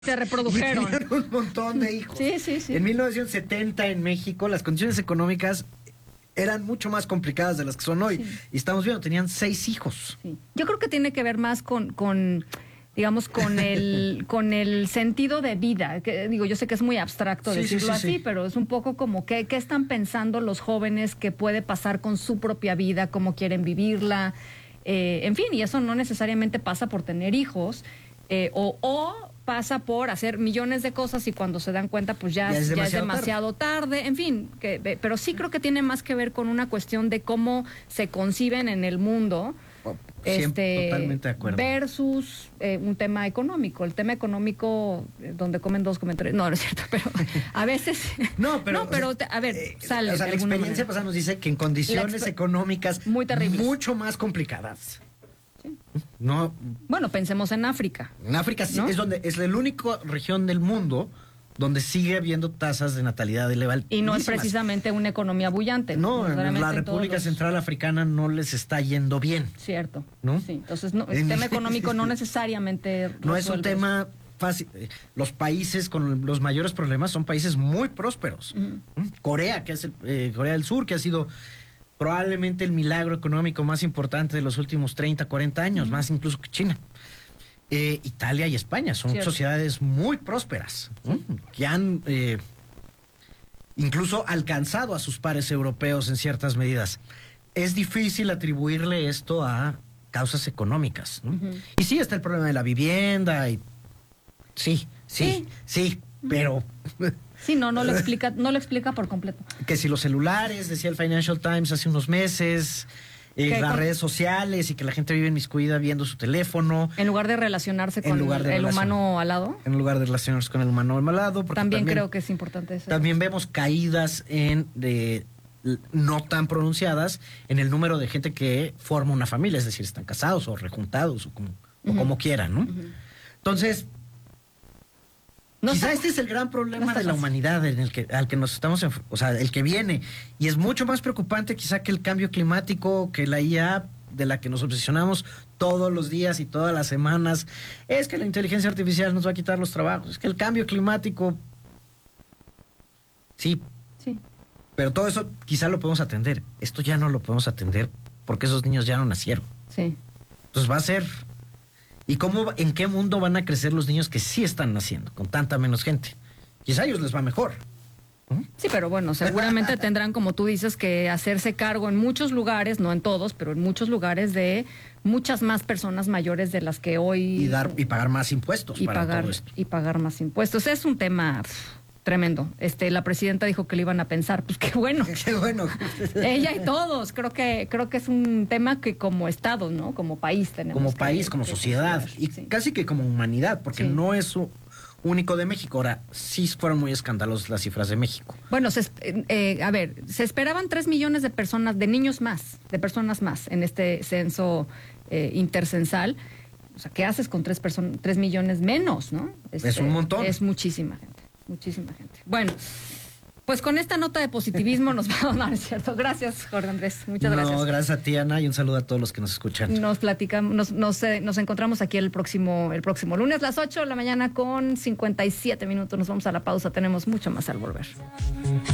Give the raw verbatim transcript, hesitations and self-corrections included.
Se reprodujeron. Y tenían un montón de hijos. Sí, sí, sí. En mil novecientos setenta en México las condiciones económicas eran mucho más complicadas de las que son hoy. Sí. Y estamos viendo, tenían seis hijos. Sí. Yo creo que tiene que ver más con, con digamos, con el, con el sentido de vida. Que, digo, yo sé que es muy abstracto sí, decirlo sí, sí, así, sí. pero es un poco como que, qué están pensando los jóvenes que puede pasar con su propia vida, cómo quieren vivirla. Eh, en fin, y eso no necesariamente pasa por tener hijos, eh, o, o pasa por hacer millones de cosas y cuando se dan cuenta pues ya, ya es demasiado, ya es demasiado tarde. tarde, en fin, que, eh, pero sí creo que tiene más que ver con una cuestión de cómo se conciben en el mundo. Oh, este, totalmente de acuerdo. Versus eh, un tema económico. El tema económico, eh, donde comen dos comentarios. No, no es cierto, pero a veces. No, pero. No, pero o sea, a ver, eh, sale. O sea, la experiencia pasada nos dice que en condiciones económicas muy terribles, mucho más complicadas. Sí. No. Bueno, pensemos en África. En África sí, ¿no? es donde es la única región del mundo donde sigue habiendo tasas de natalidad elevadas. Y no es precisamente una economía bullante. No, en la República los... Central Africana no les está yendo bien. Cierto. ¿No? Sí, entonces no, el tema económico no necesariamente no es un tema fácil. Los países con los mayores problemas son países muy prósperos. Uh-huh. Corea, que es el, eh, Corea del Sur, que ha sido probablemente el milagro económico más importante de los últimos treinta, cuarenta años, uh-huh. más incluso que China. Eh, Italia y España son Cierto. sociedades muy prósperas, ¿no? Que han eh, incluso alcanzado a sus pares europeos en ciertas medidas. Es difícil atribuirle esto a causas económicas, ¿no? Uh-huh. Y sí, está el problema de la vivienda y sí, sí, sí, sí uh-huh. pero sí, no, no lo explica, no lo explica por completo. Que si los celulares, decía el Financial Times hace unos meses. Eh, las con... redes sociales y que la gente vive inmiscuida viendo su teléfono. En lugar de relacionarse con de el relacion... humano al lado. En lugar de relacionarse con el humano al lado. También, también creo que es importante eso. También vemos caídas en de no tan pronunciadas en el número de gente que forma una familia, es decir, están casados o rejuntados o como, uh-huh. o como quieran, ¿no? Uh-huh. Entonces, no quizá está, este es el gran problema no de la humanidad en el que, al que nos estamos, o sea, el que viene. Y es mucho más preocupante quizá que el cambio climático, que la I A de la que nos obsesionamos todos los días y todas las semanas. Es que la inteligencia artificial nos va a quitar los trabajos. Es que el cambio climático... Sí. Sí. Pero todo eso quizá lo podemos atender. Esto ya no lo podemos atender porque esos niños ya no nacieron. Sí. Entonces va a ser... ¿Y cómo, en qué mundo van a crecer los niños que sí están naciendo, con tanta menos gente? Quizá a ellos les va mejor. ¿Mm? Sí, pero bueno, seguramente tendrán, como tú dices, que hacerse cargo en muchos lugares, no en todos, pero en muchos lugares de muchas más personas mayores de las que hoy... Y dar y pagar más impuestos y para pagar, todo esto. Y pagar más impuestos. Es un tema... Pff, tremendo. Este, la presidenta dijo que le iban a pensar, pues qué bueno. Qué bueno. Ella y todos. Creo que creo que es un tema que como Estado, ¿no? Como país tenemos. Como que, país, como que sociedad. sociedad. Y sí. casi que como humanidad, porque sí. no es único de México. Ahora, sí fueron muy escandalosas las cifras de México. Bueno, se, eh, a ver, se esperaban tres millones de personas, de niños más, de personas más en este censo eh, intercensal. O sea, ¿qué haces con tres personas, tres millones menos, no? Es, es un montón. Es muchísima gente. Muchísima gente. Bueno, pues con esta nota de positivismo nos vamos a dar, ¿cierto? Gracias, Jorge Andrés. Muchas no, gracias. No, gracias a ti, Ana, y un saludo a todos los que nos escuchan. Nos platicamos, nos, nos, eh, nos encontramos aquí el próximo, el próximo lunes a las ocho de la mañana con cincuenta y siete minutos. Nos vamos a la pausa. Tenemos mucho más al volver.